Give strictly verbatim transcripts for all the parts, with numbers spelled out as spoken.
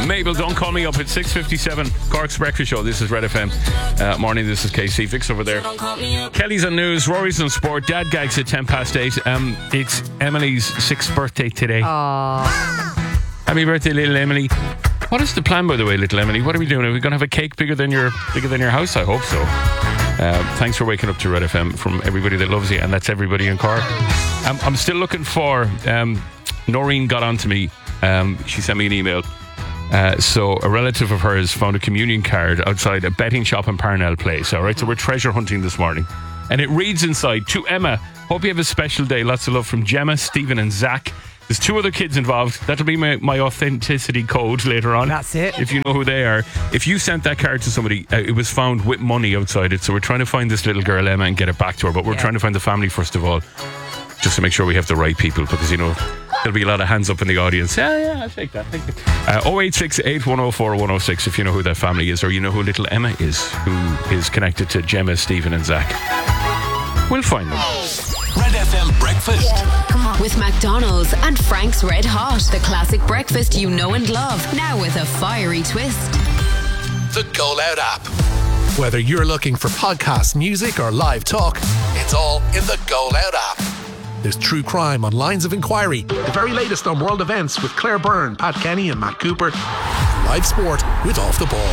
Mabel, don't call me up at six fifty-seven. Cork's Breakfast Show. This is Red F M. Uh, morning, this is K C. Vic's over there. Kelly's on news. Rory's on sport. Dad gags at ten past eight. Um, it's Emily's sixth birthday today. Aww. Happy birthday, little Emily. What is the plan, by the way, little Emily? What are we doing? Are we going to have a cake bigger than your bigger than your house? I hope so. Uh, thanks for waking up to Red F M from everybody that loves you, and that's everybody in Cork. Um, I'm still looking for... Um, Noreen got on to me. Um, she sent me an email. Uh, so a relative of hers found a communion card outside a betting shop in Parnell Place. All right, so we're treasure hunting this morning. And it reads inside, to Emma, hope you have a special day. Lots of love from Gemma, Stephen and Zach. There's two other kids involved. That'll be my, my authenticity code later on. That's it. If you know who they are. If you sent that card to somebody, uh, it was found with money outside it. So we're trying to find this little girl, Emma, and get it back to her. But we're yeah. trying to find the family first of all, just to make sure we have the right people. Because, you know, there'll be a lot of hands up in the audience. Yeah, yeah, I'll take that. Thank you. Uh, oh eight six eight, one oh four, one oh six if you know who that family is, or you know who little Emma is, who is connected to Gemma, Stephen and Zach. We'll find them. Red F M Breakfast. Yeah, come on. With McDonald's and Frank's Red Hot, the classic breakfast you know and love, now with a fiery twist. The Go Loud app. Whether you're looking for podcast, music or live talk, it's all in the Go Loud app. There's true crime on Lines of Inquiry, the very latest on world events with Claire Byrne, Pat Kenny and Matt Cooper, live sport with Off the Ball.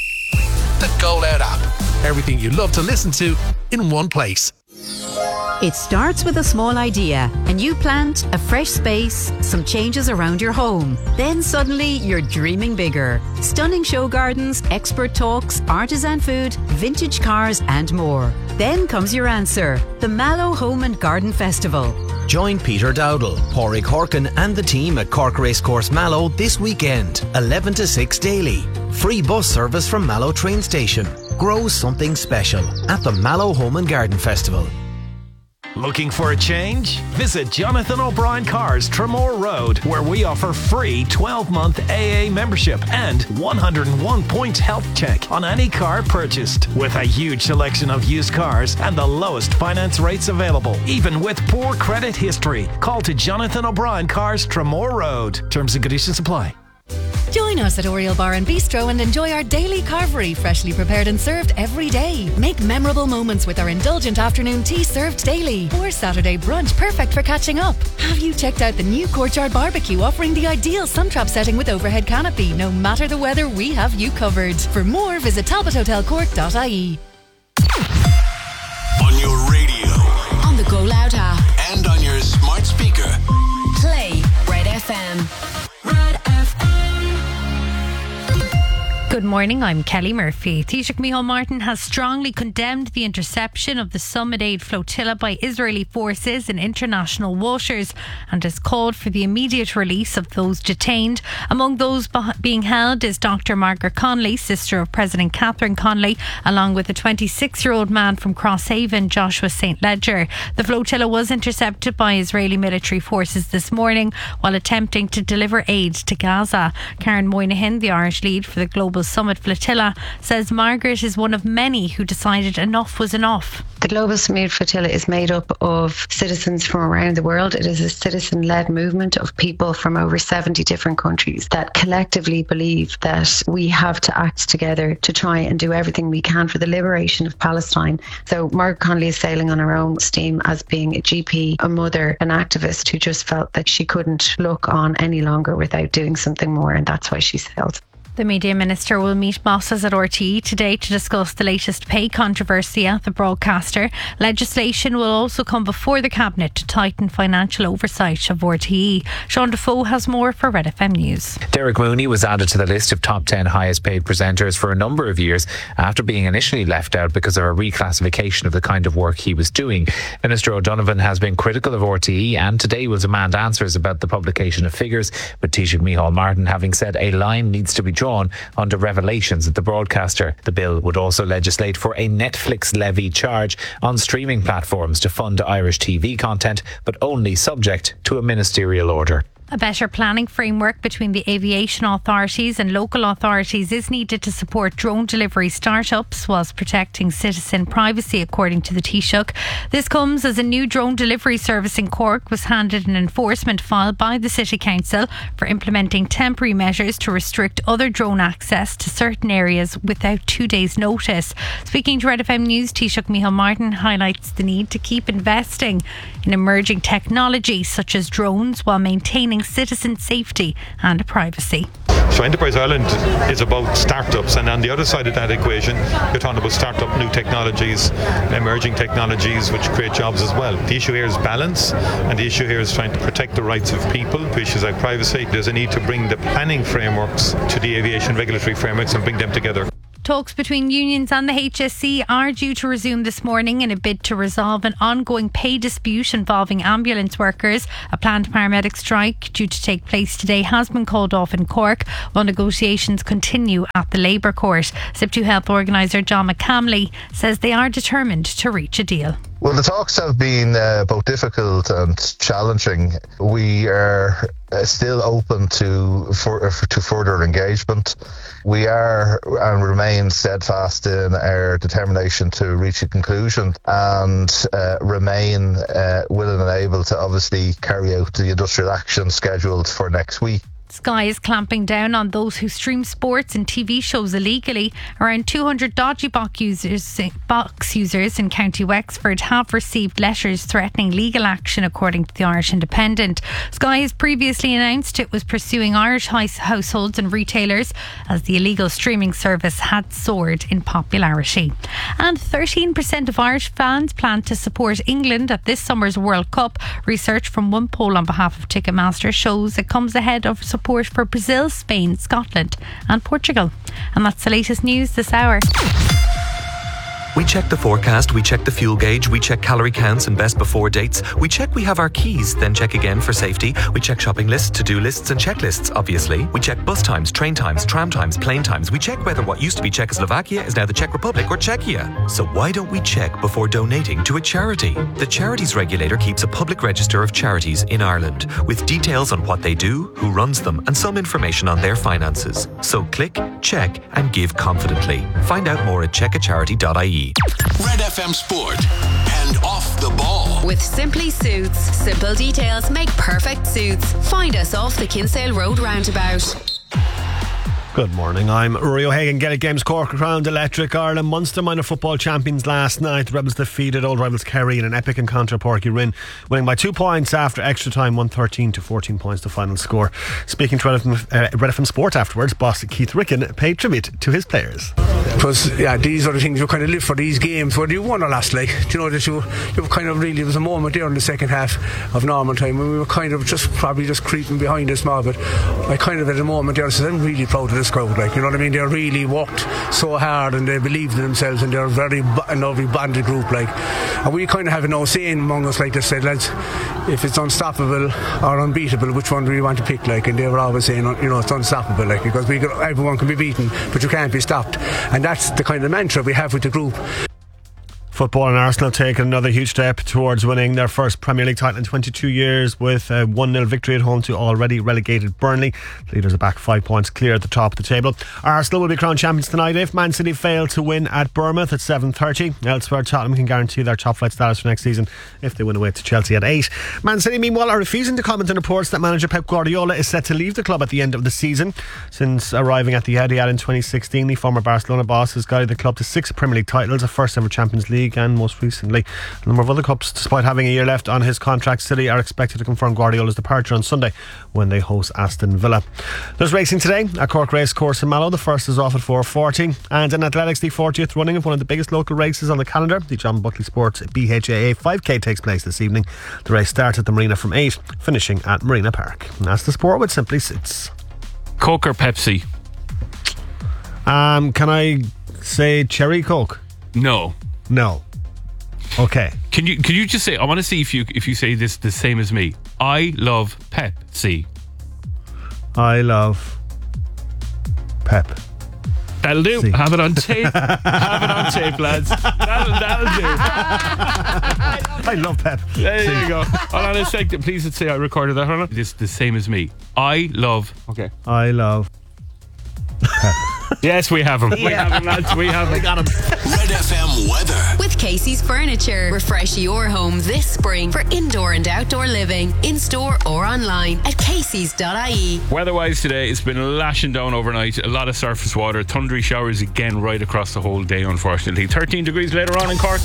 The Go Loud app. Everything you love to listen to in one place. It starts with a small idea. A new plant, a fresh space, some changes around your home. Then suddenly you're dreaming bigger. Stunning show gardens, expert talks, artisan food, vintage cars and more. Then comes your answer, the Mallow Home and Garden Festival. Join Peter Dowdall, Pádraig Horkin and the team at Cork Racecourse Mallow this weekend, eleven to six daily. Free bus service from Mallow train station. Grow something special at the Mallow Home and Garden Festival. Looking for a change? Visit Jonathan O'Brien Cars, Tremore Road, where we offer free twelve-month A A membership and one hundred one point health check on any car purchased. With a huge selection of used cars and the lowest finance rates available, even with poor credit history. Call to Jonathan O'Brien Cars, Tremore Road. Terms and conditions apply. Join us at Oriel Bar and Bistro and enjoy our daily carvery, freshly prepared and served every day. Make memorable moments with our indulgent afternoon tea served daily. Or Saturday brunch, perfect for catching up. Have you checked out the new Courtyard Barbecue, offering the ideal sun trap setting with overhead canopy? No matter the weather, we have you covered. For more, visit talbot hotel cork dot I E. On your radio. On the Go Loud app. And on your smart speaker. Play Red F M. Red F M. Good morning, I'm Kelly Murphy. Taoiseach Micheál Martin has strongly condemned the interception of the Summit Aid flotilla by Israeli forces in international waters and has called for the immediate release of those detained. Among those being held is Doctor Margaret Connolly, sister of President Catherine Connolly, along with a twenty-six-year-old man from Crosshaven, Joshua Saint Ledger. The flotilla was intercepted by Israeli military forces this morning while attempting to deliver aid to Gaza. Karen Moynihan, the Irish lead for the Global Summit Flotilla, says Margaret is one of many who decided enough was enough. The Global Summit Flotilla is made up of citizens from around the world. It is a citizen-led movement of people from over seventy different countries that collectively believe that we have to act together to try and do everything we can for the liberation of Palestine. So Margaret Connolly is sailing on her own steam as being a G P, a mother, an activist who just felt that she couldn't look on any longer without doing something more, and that's why she sailed. The Media Minister will meet bosses at R T E today to discuss the latest pay controversy at the broadcaster. Legislation will also come before the Cabinet to tighten financial oversight of R T E. Sean Defoe has more for Red F M News. Derek Mooney was added to the list of top ten highest paid presenters for a number of years after being initially left out because of a reclassification of the kind of work he was doing. Minister O'Donovan has been critical of R T E and today will demand answers about the publication of figures, with Taoiseach Micheál Martin having said a line needs to be drawn under revelations at the broadcaster. The bill would also legislate for a Netflix levy charge on streaming platforms to fund Irish T V content, but only subject to a ministerial order. A better planning framework between the aviation authorities and local authorities is needed to support drone delivery startups whilst protecting citizen privacy, according to the Taoiseach. This comes as a new drone delivery service in Cork was handed an enforcement file by the City Council for implementing temporary measures to restrict other drone access to certain areas without two days' notice. Speaking to Red F M News, Taoiseach Micheál Martin highlights the need to keep investing in emerging technology such as drones while maintaining citizen safety and privacy. So Enterprise Ireland is about startups, and on the other side of that equation, you're talking about startup new technologies, emerging technologies which create jobs as well. The issue here is balance, and the issue here is trying to protect the rights of people to issues like privacy. There's a need to bring the planning frameworks to the aviation regulatory frameworks and bring them together. Talks between unions and the H S C are due to resume this morning in a bid to resolve an ongoing pay dispute involving ambulance workers. A planned paramedic strike due to take place today has been called off in Cork while negotiations continue at the Labour Court. S I P two Health organiser John McCamley says they are determined to reach a deal. Well, the talks have been uh, both difficult and challenging. We are uh, still open to for, to further engagement. We are and remain steadfast in our determination to reach a conclusion and uh, remain uh, willing and able to obviously carry out the industrial action scheduled for next week. Sky is clamping down on those who stream sports and T V shows illegally. Around two hundred dodgy box users, box users in County Wexford have received letters threatening legal action, according to the Irish Independent. Sky has previously announced it was pursuing Irish households and retailers as the illegal streaming service had soared in popularity. And thirteen percent of Irish fans plan to support England at this summer's World Cup. Research from one poll on behalf of Ticketmaster shows it comes ahead of support for Brazil, Spain, Scotland and Portugal. And that's the latest news this hour. We check the forecast, we check the fuel gauge, we check calorie counts and best before dates. We check we have our keys, then check again for safety. We check shopping lists, to-do lists and checklists, obviously. We check bus times, train times, tram times, plane times. We check whether what used to be Czechoslovakia is now the Czech Republic or Czechia. So why don't we check before donating to a charity? The Charities Regulator keeps a public register of charities in Ireland with details on what they do, who runs them and some information on their finances. So click, check and give confidently. Find out more at check a charity dot I E. Red F M Sport and Off the Ball. With Simply Suits. Simple details make perfect suits. Find us off the Kinsale Road roundabout. Good morning, I'm Rory O'Hagan. Gaelic Games Cork crowned Electric Ireland Munster minor football champions last night. The Rebels defeated old rivals Kerry in an epic encounter. Porky Rin winning by two points after extra time, one thirteen to fourteen points the final score. Speaking to Red F M, uh, Red F M Sport afterwards, boss Keith Ricken paid tribute to his players. Because yeah, these are the things you kind of live for, these games, whether you won or lost. Like, do you know that you, you were kind of really, there was a moment there in the second half of normal time when we were kind of just probably just creeping behind a small bit. I kind of had a moment there, so I'm really proud of this crowd. Like, you know what I mean? They really worked so hard and they believed in themselves, and they're a very a lovely banded group. Like, and we kind of have no saying among us, like they said, lads, if it's unstoppable or unbeatable, which one do we want to pick? Like, and they were always saying, you know, it's unstoppable, like, because we could, everyone can be beaten, but you can't be stopped. And that's the kind of mantra we have with the group. Football and Arsenal taking another huge step towards winning their first Premier League title in twenty-two years with a one nil victory at home to already relegated Burnley. The leaders are back five points clear at the top of the table. Arsenal will be crowned champions tonight if Man City fail to win at Bournemouth at seven thirty. Elsewhere, Tottenham can guarantee their top flight status for next season if they win away to Chelsea at eight. Man City, meanwhile, are refusing to comment on reports that manager Pep Guardiola is set to leave the club at the end of the season. Since arriving at the Etihad in twenty sixteen, the former Barcelona boss has guided the club to six Premier League titles, a first ever Champions League, and most recently a number of other cups. Despite having a year left on his contract, City are expected to confirm Guardiola's departure on Sunday when they host Aston Villa. There's racing today at Cork Racecourse in Mallow. The first is off at four forty, and in athletics, the fortieth running of one of the biggest local races on the calendar, the John Buckley Sports B H A A five K, takes place this evening. The race starts at the Marina from eight, finishing at Marina Park. And that's the sport with Simply Suits. Coke or Pepsi? Um, can I say cherry Coke? No. No. Okay. Can you can you just say, I want to see if you if you say this the same as me. I love Pepsi. I love Pep. That'll do. See. Have it on tape. Have it on tape, lads. That'll, that'll do. I love Pep. There See. you go. Hold on a second. Please say I recorded that. Hold on. This the same as me. I love. Okay. I love Pep. Yes, we have him. Yeah. We have him, lads. We have him. We got him. Red F M weather. With Casey's Furniture. Refresh your home this spring for indoor and outdoor living. In store or online at caseys dot I E. Weather-wise today, it's been lashing down overnight. A lot of surface water. Thundery showers again right across the whole day, unfortunately. thirteen degrees later on in Cork.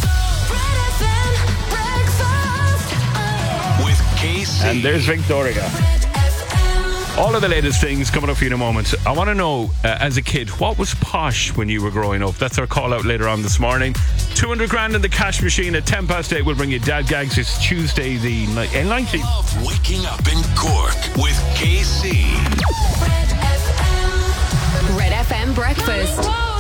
With Casey. And there's Victoria. All of the latest things coming up for you in a moment. I want to know, uh, as a kid, what was posh when you were growing up? That's our call out later on this morning. two hundred grand in the cash machine at ten past eight. We'll bring you Dad Gags. It's Tuesday the nineteenth. Love waking up in Cork with K C. Red F M breakfast.